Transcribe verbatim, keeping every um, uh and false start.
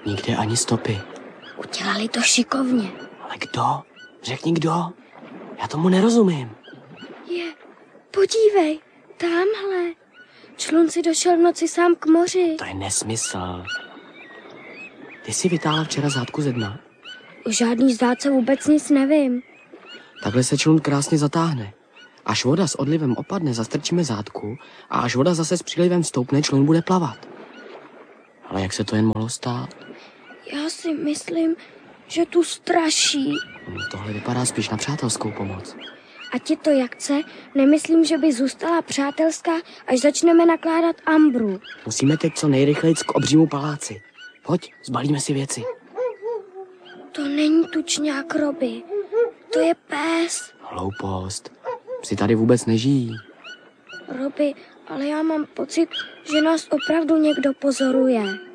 Nikde ani stopy. Udělali to šikovně. Ale kdo? Řekni kdo. Já tomu nerozumím. Je, podívej, tamhle. Člun si došel v noci sám k moři. To je nesmysl. Ty jsi vytáhla včera zátku ze dna? O žádný zdátce vůbec nic nevím. Takhle se člun krásně zatáhne. Až voda s odlivem opadne, zastrčíme zátku a až voda zase s přílivem stoupne, člun bude plavat. Ale jak se to jen mohlo stát? Já si myslím, že tu straší. Tohle vypadá spíš na přátelskou pomoc. Ať je to jak chce, nemyslím, že by zůstala přátelská, až začneme nakládat ambru. Musíme teď co nejrychleji k obřímu paláci. Pojď, zbalíme si věci. To není tučňák Roby. To je pes. Hloupost. Psi tady vůbec nežijí. Roby, ale já mám pocit, že nás opravdu někdo pozoruje.